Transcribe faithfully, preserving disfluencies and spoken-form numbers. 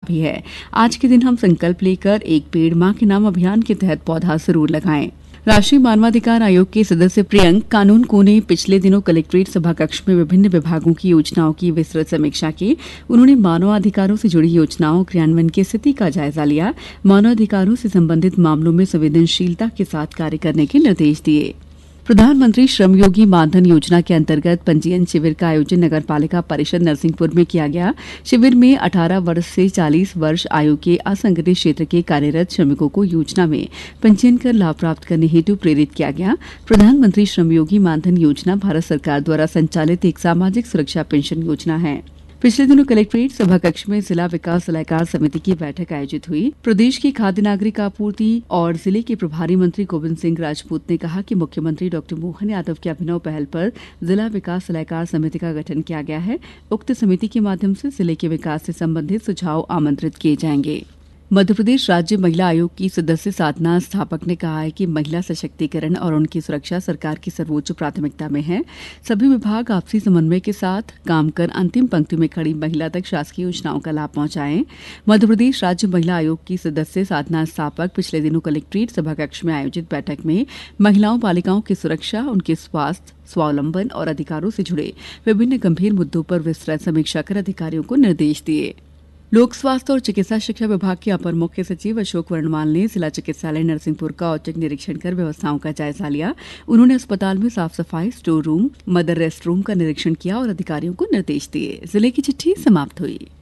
भी है। आज के दिन हम संकल्प लेकर एक पेड़ मां के नाम अभियान के तहत पौधा जरूर लगाएं। राष्ट्रीय मानवाधिकार आयोग के सदस्य प्रियंक कानून को ने पिछले दिनों कलेक्ट्रेट सभाकक्ष में विभिन्न विभागों की योजनाओं की विस्तृत समीक्षा की। उन्होंने मानवाधिकारों से जुड़ी योजनाओं क्रियान्वयन की स्थिति का जायजा लिया। मानवाधिकारों से संबंधित मामलों में संवेदनशीलता के साथ कार्य करने के निर्देश दिए। प्रधानमंत्री श्रमयोगी मानधन योजना के अंतर्गत पंजीयन शिविर का आयोजन नगर पालिका परिषद नरसिंहपुर में किया गया। शिविर में अठारह वर्ष से चालीस वर्ष आयु के असंगठित क्षेत्र के कार्यरत श्रमिकों को योजना में पंजीयन कर लाभ प्राप्त करने हेतु प्रेरित किया गया। प्रधानमंत्री श्रमयोगी मानधन योजना भारत सरकार द्वारा संचालित एक सामाजिक सुरक्षा पेंशन योजना है। पिछले दिनों कलेक्ट्रेट सभाकक्ष में जिला विकास सलाहकार समिति की बैठक आयोजित हुई। प्रदेश की खाद्य नागरिक आपूर्ति और जिले के प्रभारी मंत्री गोविंद सिंह राजपूत ने कहा कि मुख्यमंत्री डॉक्टर मोहन यादव की अभिनव पहल पर जिला विकास सलाहकार समिति का गठन किया गया है। उक्त समिति के माध्यम से जिले के विकास से संबंधित सुझाव आमंत्रित किए जाएंगे। मध्यप्रदेश राज्य महिला आयोग की सदस्य साधना स्थापक ने कहा है कि महिला सशक्तिकरण और उनकी सुरक्षा सरकार की सर्वोच्च प्राथमिकता में है। सभी विभाग आपसी समन्वय के साथ काम कर अंतिम पंक्ति में खड़ी महिला तक शासकीय योजनाओं का लाभ पहुंचाएं। मध्यप्रदेश राज्य महिला आयोग की सदस्य साधना स्थापक पिछले दिनों कलेक्ट्रेट सभाकक्ष में आयोजित बैठक में महिलाओं बालिकाओं की सुरक्षा, उनके स्वास्थ्य, स्वावलंबन और अधिकारों से जुड़े विभिन्न गंभीर मुद्दों पर विस्तृत समीक्षा कर अधिकारियों को निर्देश दिए। लोक स्वास्थ्य और चिकित्सा शिक्षा विभाग के अपर मुख्य सचिव अशोक वर्णवाल ने जिला चिकित्सालय नरसिंहपुर का औचक निरीक्षण कर व्यवस्थाओं का जायजा लिया। उन्होंने अस्पताल में साफ सफाई, store room, mother rest room का निरीक्षण किया और अधिकारियों को निर्देश दिए। जिले की चिट्ठी समाप्त हुई।